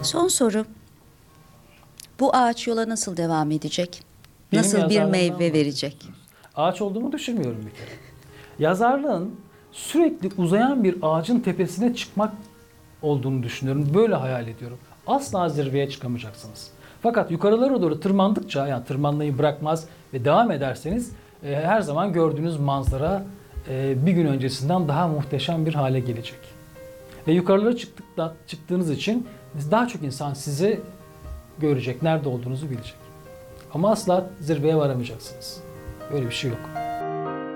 Son soru. Bu ağaç yola nasıl devam edecek? Benim Nasıl bir yazarlığımdan meyve verecek? Ağaç olduğumu düşünmüyorum bir kere. Yazarlığın sürekli uzayan bir ağacın tepesine çıkmak olduğunu düşünüyorum. Böyle hayal ediyorum. Asla zirveye çıkamayacaksınız. Fakat yukarılara doğru tırmandıkça, yani tırmanmayı bırakmaz ve devam ederseniz her zaman gördüğünüz manzara bir gün öncesinden daha muhteşem bir hale gelecek. Ve yukarılara çıktığınız için daha çok insan sizi görecek, nerede olduğunuzu bilecek. Ama asla zirveye varamayacaksınız. Böyle bir şey yok.